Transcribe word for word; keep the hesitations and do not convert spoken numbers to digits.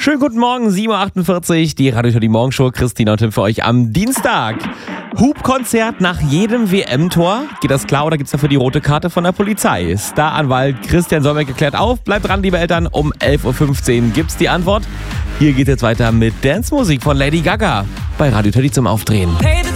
Schönen guten Morgen, sieben Uhr achtundvierzig, die Radio Teddy Morgenshow. Christina und Tim für euch am Dienstag. Hubkonzert nach jedem W M-Tor. Geht das klar oder gibt's dafür die rote Karte von der Polizei? Staranwalt Christian Solberg klärt auf. Bleibt dran, liebe Eltern. Um elf Uhr fünfzehn gibt's die Antwort. Hier geht's jetzt weiter mit Dance-Musik von Lady Gaga bei Radio Teddy zum Aufdrehen. Hey,